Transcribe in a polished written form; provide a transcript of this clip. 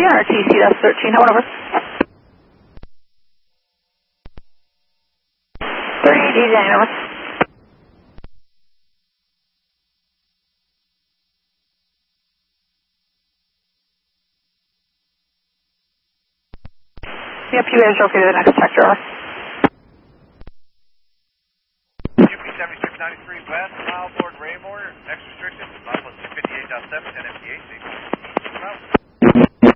RTC, that's 13, hold over. 30 DJ, over. Yep, you guys are okay to the next sector, over. UP 7693 West, mile Lord Raymore, next restriction, mile 58.7, 10 MPH.